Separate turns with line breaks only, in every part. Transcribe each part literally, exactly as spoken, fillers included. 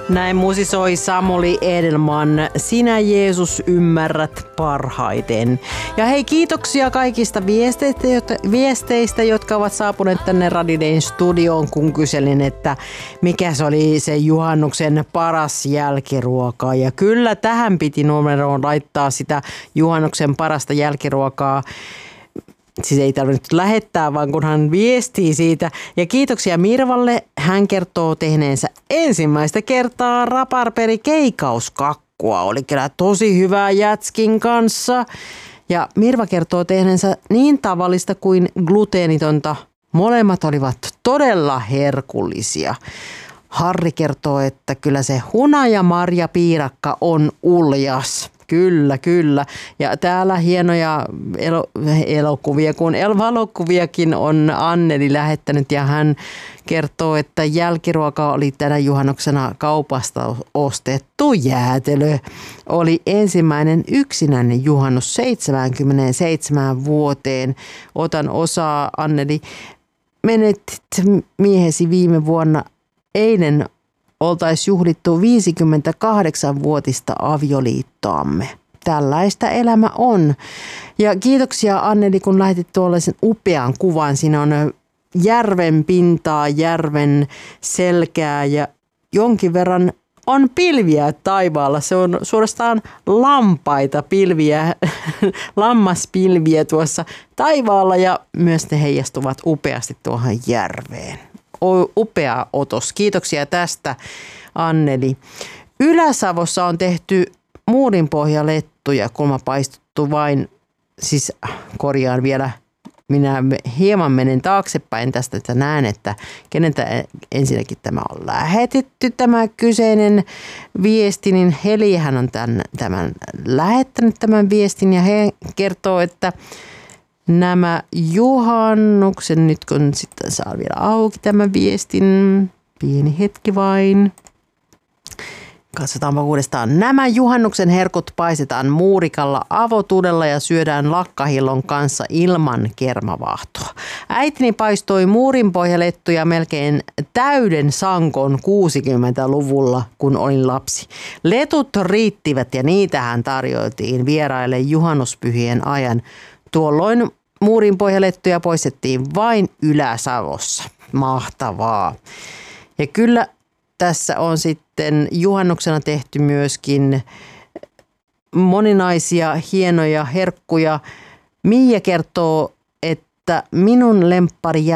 Näin musisoi Samuli Edelman. Sinä Jeesus ymmärrät parhaiten. Ja hei, kiitoksia kaikista viesteistä, viesteistä jotka ovat saapuneet tänne Radio Dayn studioon, kun kyselin, että mikä se oli se juhannuksen paras jälkiruoka. Ja kyllä tähän piti numeroon laittaa sitä juhannuksen parasta jälkiruokaa. Siis ei tarvinnut lähettää, vaan kun hän viestii siitä. Ja kiitoksia Mirvalle. Hän kertoo tehneensä ensimmäistä kertaa raparperi keikauskakkua. Oli kyllä tosi hyvää jätskin kanssa. Ja Mirva kertoo tehneensä niin tavallista kuin gluteenitonta. Molemmat olivat todella herkullisia. Harri kertoo, että kyllä se hunajamarja piirakka on uljas. Kyllä, kyllä. Ja täällä hienoja elo, elokuvia, kun valokuviakin on Anneli lähettänyt ja hän kertoo, että jälkiruoka oli tänä juhannuksena kaupasta ostettu jäätelö. Oli ensimmäinen yksinäinen juhannus seitsemänkymmentäseitsemän vuoteen. Otan osaa, Anneli. Menetit miehesi viime vuonna. Eilen oltaisiin juhlittu viisikymmentäkahdeksanvuotista avioliittoamme. Tällaista elämä on. Ja kiitoksia Anneli, kun lähetit tuollaisen upean kuvan. Siinä on järven pintaa, järven selkää ja jonkin verran on pilviä taivaalla. Se on suorastaan lampaita pilviä, lammaspilviä tuossa taivaalla ja myös ne heijastuvat upeasti tuohon järveen. Upea otos. Kiitoksia tästä, Anneli. Ylä-Savossa on tehty muurinpohjalettuja, kulmapaistuttu vain, siis korjaan vielä, minä hieman menen taaksepäin tästä, että näen, että keneltä ensinnäkin tämä on lähetetty, tämä kyseinen viesti, niin Helihän on tämän, tämän lähettänyt tämän viestin ja he kertoo, että nämä juhannuksen, nyt kun sitten saa vielä auki tämän viestin, pieni hetki vain. Katsotaanpa uudestaan. Nämä juhannuksen herkut paistetaan muurikalla, avotudella ja syödään lakkahillon kanssa ilman kermavaahtoa. Äitini paistoi muurinpohjalettuja melkein täyden sankon kuusikymmentäluvulla, kun olin lapsi. Letut riittivät ja niitähän tarjoiltiin vieraille juhannuspyhien ajan. Tuolloin muurinpohjalettuja poistettiin vain Ylä-Savossa. Mahtavaa. Ja kyllä tässä on sitten juhannuksena tehty myöskin moninaisia hienoja herkkuja. Miia kertoo, että minun lemppari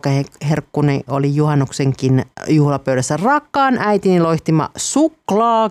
jälkiruokaherkkuni oli juhannuksenkin juhlapöydässä rakkaan äitini loihtima suklaa